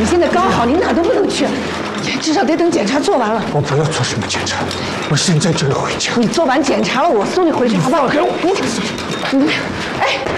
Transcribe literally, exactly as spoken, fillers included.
你现在刚好，你哪都不能去，至少得等检查做完了。 我不要做什么检查，我现在就要回家。 你做完检查了，我送你回去，好不好？给我，你，你，哎。